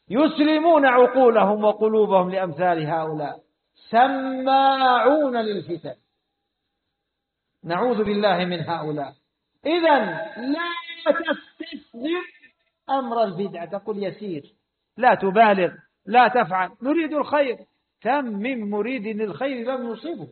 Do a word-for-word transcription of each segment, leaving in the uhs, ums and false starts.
يسلمون عقولهم وقلوبهم لأمثال هؤلاء سماعون للفتن. نعوذ بالله من هؤلاء. إذن لا تستصغر أمر البدعة، تقول يسير، لا تبالغ، لا تفعل، نريد الخير. كم من مريد للخير لم يصبه،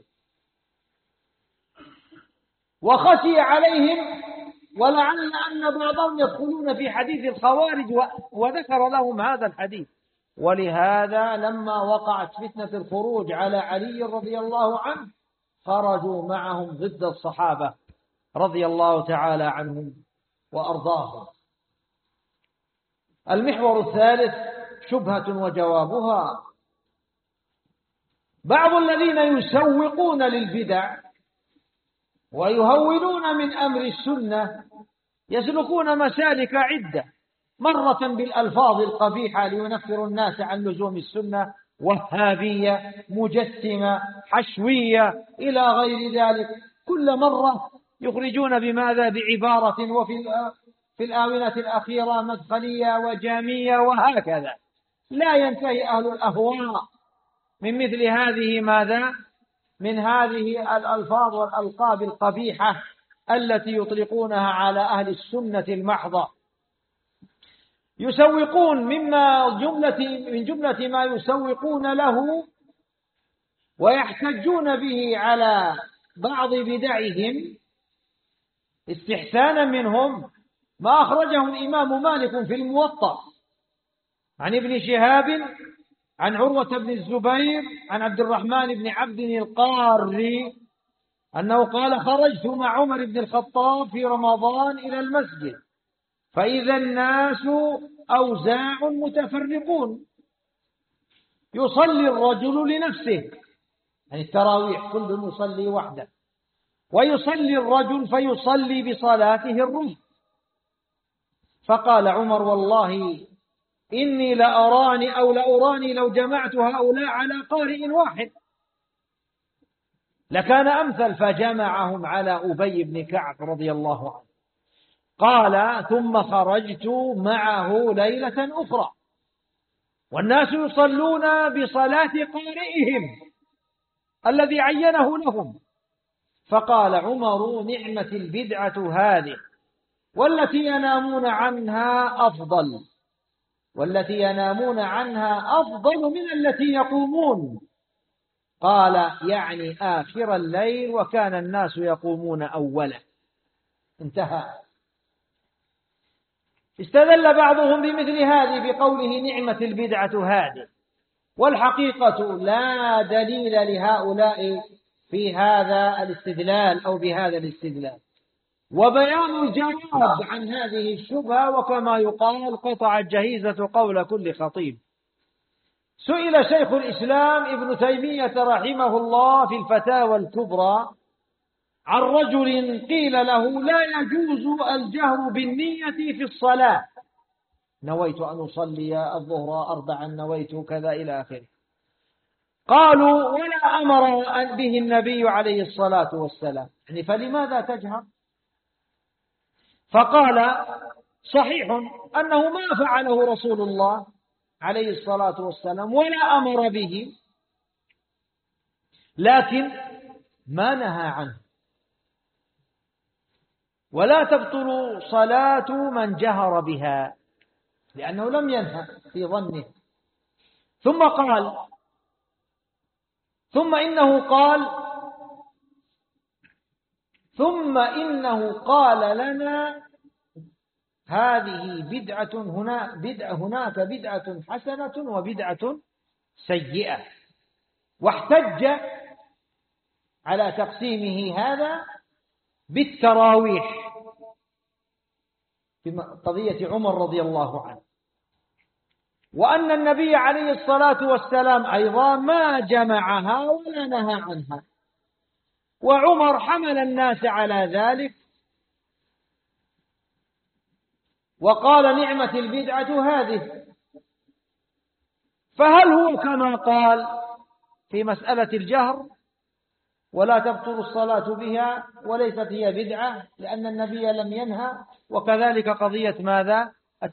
وخشي عليهم، ولعل أن بعضهم يدخلون في حديث الخوارج وذكر لهم هذا الحديث. ولهذا لما وقعت فتنة الخروج على علي رضي الله عنه خرجوا معهم ضد الصحابة رضي الله تعالى عنهم وأرضاهم. المحور الثالث شبهة وجوابها. بعض الذين يسوقون للبدع ويهونون من أمر السنة يسلكون مسالك عدة، مرة بالألفاظ القبيحة لينفر الناس عن لزوم السنة، وهابية، مجسمة، حشوية، إلى غير ذلك. كل مرة يخرجون بماذا؟ بعبارة، وفي في الآونة الأخيرة مدخلية وجامية، وهكذا. لا ينتهي أهل الأهواء من مثل هذه ماذا؟ من هذه الألفاظ والألقاب القبيحة التي يطلقونها على أهل السنة المحضة. يسوقون مما جملة من جملة ما يسوقون له ويحتجون به على بعض بدعهم استحسانا منهم ما أخرجه الإمام مالك في الموطأ عن ابن شهاب عن عروة بن الزبير عن عبد الرحمن بن عبد القاري أنه قال: خرجت مع عمر بن الخطاب في رمضان إلى المسجد فإذا الناس أوزاع متفرقون، يصلي الرجل لنفسه، يعني التراويح كل يصلي وحده، ويصلي الرجل فيصلي بصلاته الرهط. فقال عمر: والله إني لأراني أو لأراني لو جمعت هؤلاء على قارئ واحد لكان أمثل، فجمعهم على أبي بن كعب رضي الله عنه. قال: ثم خرجت معه ليلة أخرى والناس يصلون بصلاة قارئهم الذي عينه لهم، فقال عمر: نعمة البدعة هذه، والتي ينامون عنها أفضل والتي ينامون عنها أفضل من التي يقومون. قال: يعني آخر الليل، وكان الناس يقومون أوله. انتهى. استدل بعضهم بمثل هذه بقوله نعمة البدعة هذه، والحقيقة لا دليل لهؤلاء في هذا الاستدلال أو بهذا الاستدلال. وبيان الجواب عن هذه الشبهة، وكما يقال قطعت جهيزة قول كل خطيب. سئل شيخ الإسلام ابن تيمية رحمه الله في الفتاوى الكبرى عن رجل قيل له: لا يجوز الجهر بالنية في الصلاة، نويت أن أصلي الظهر أربعا، نويت كذا إلى آخره. قالوا: ولا أمر به النبي عليه الصلاة والسلام، يعني فلماذا تجهر؟ فقال: صحيح أنه ما فعله رسول الله عليه الصلاة والسلام ولا أمر به، لكن ما نهى عنه، ولا تبطل صلاة من جهر بها، لأنه لم ينهى في ظنه. ثم قال: ثم إنه قال ثم إنه قال لنا هذه بدعة هنا بدعة هناك بدعة حسنة وبدعة سيئة، واحتج على تقسيمه هذا بالتراويح في قضية عمر رضي الله عنه، وأن النبي عليه الصلاة والسلام أيضا ما جمعها ولا نهى عنها، وعمر حمل الناس على ذلك وقال نعمة البدعة هذه. فهل هو كما قال في مسألة الجهر ولا تبطل الصلاة بها وليست هي بدعة لأن النبي لم ينهى، وكذلك قضية ماذا؟